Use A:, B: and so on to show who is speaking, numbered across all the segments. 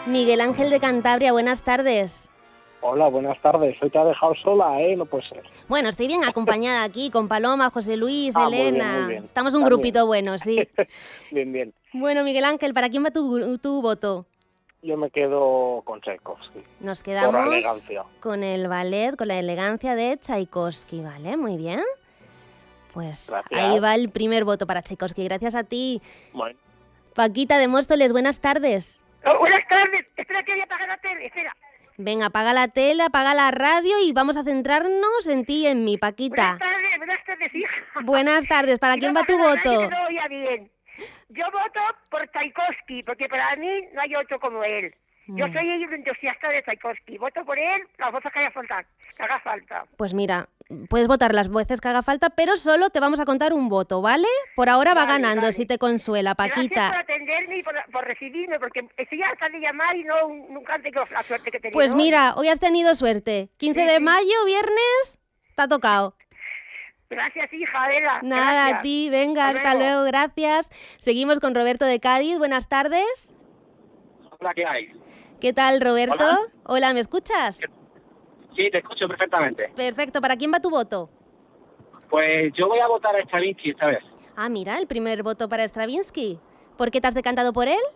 A: Miguel Ángel de Cantabria, buenas tardes.
B: Hola, buenas tardes. Hoy te ha dejado sola, ¿eh? No puede ser.
A: Bueno, estoy bien acompañada aquí con Paloma, José Luis,
B: Muy
A: Elena.
B: bien, muy bien.
A: Estamos un
B: También.
A: grupito bueno, sí.
B: Bien, bien.
A: Bueno, Miguel Ángel, ¿para quién va tu voto?
B: Yo me quedo con Tchaikovsky.
A: Nos quedamos
B: Por elegancia.
A: con el ballet, con la elegancia de Tchaikovsky, ¿vale? Muy bien. Pues
B: Gracias.
A: ahí va el primer voto para Tchaikovsky. Gracias a ti.
B: Bueno.
A: Paquita de Móstoles, buenas tardes.
C: Oh, buenas tardes. Espera que voy a apagar la tele. Espera.
A: Venga, apaga la tele, apaga la radio y vamos a centrarnos en ti y en mí, Paquita.
C: Buenas tardes, hija.
A: Buenas tardes, ¿para quién va tu voto?
C: No oía bien. Yo voto por Tchaikovsky, porque para mí no hay otro como él. Yo soy entusiasta de Tchaikovsky. Voto por él las veces que haga falta.
A: Pues mira, puedes votar las veces que haga falta, pero solo te vamos a contar un voto, ¿vale? Por ahora va ganando,
C: vale.
A: si te consuela, Paquita.
C: Gracias por atenderme y por recibirme, porque estoy harta de llamar y nunca tengo la suerte que he tenido.
A: Pues mira, hoy has tenido suerte. 15 de mayo, viernes, te ha tocado.
C: Gracias, hija, Adela.
A: Nada,
C: gracias.
A: a ti, venga, hasta luego, gracias. Seguimos con Roberto de Cádiz, buenas tardes.
B: Hola, ¿qué hay?
A: ¿Qué tal, Roberto?
B: Hola.
A: Hola, ¿me escuchas?
B: Sí, te escucho perfectamente.
A: Perfecto, ¿para quién va tu voto?
B: Pues yo voy a votar a Stravinsky esta vez.
A: Ah, mira, el primer voto para Stravinsky. ¿Por qué te has decantado por él?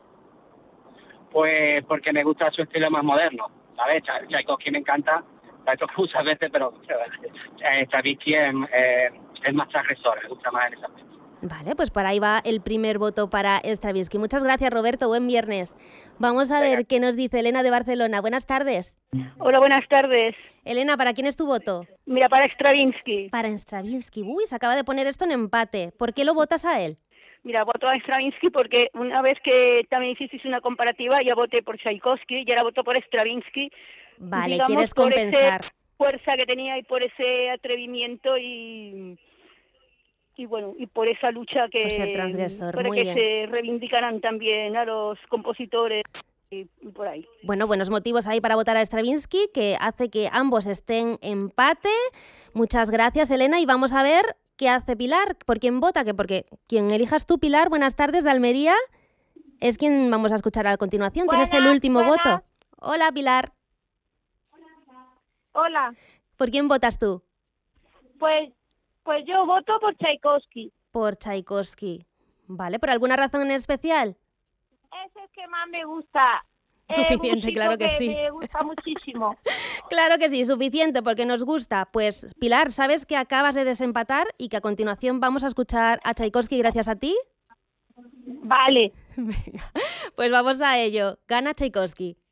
B: Pues porque me gusta su estilo más moderno, ¿sabes? Tchaikovsky me encanta, lo he hecho muchas veces, pero Stravinsky es más transgresor, me gusta más en esa parte.
A: Vale, pues por ahí va el primer voto para Stravinsky. Muchas gracias, Roberto. Buen viernes. Vamos a ver qué nos dice Elena de Barcelona. Buenas tardes.
D: Hola, buenas tardes.
A: Elena, ¿para quién es tu voto?
D: Mira, para Stravinsky.
A: Para Stravinsky. Uy, se acaba de poner esto en empate. ¿Por qué lo votas a él?
D: Mira, voto a Stravinsky porque una vez que también hicisteis una comparativa, ya voté por Tchaikovsky y ahora voto por Stravinsky.
A: Vale,
D: digamos,
A: quieres
D: por
A: compensar.
D: esa fuerza que tenía y por ese atrevimiento y bueno, y por esa lucha que
A: Por ser transgresor,
D: para
A: muy
D: que
A: bien.
D: se reivindicaran también a los compositores y por ahí.
A: Bueno, buenos motivos ahí para votar a Stravinsky, que hace que ambos estén empate. Muchas gracias, Elena, y vamos a ver qué hace Pilar. ¿Por quién vota? Porque quien elijas tú, Pilar, buenas tardes, de Almería, es quien vamos a escuchar a continuación. Tienes el último voto. Hola, Pilar.
E: Hola,
A: ¿Por quién votas tú?
E: pues yo voto por Tchaikovsky.
A: Por Tchaikovsky. Vale, ¿por alguna razón en especial?
E: Es el que más me gusta.
A: Suficiente,
E: músico
A: claro que sí.
E: Me gusta muchísimo.
A: Claro que sí, suficiente, porque nos gusta. Pues, Pilar, ¿sabes que acabas de desempatar y que a continuación vamos a escuchar a Tchaikovsky gracias a ti?
E: Vale.
A: Venga, pues vamos a ello. Gana Tchaikovsky.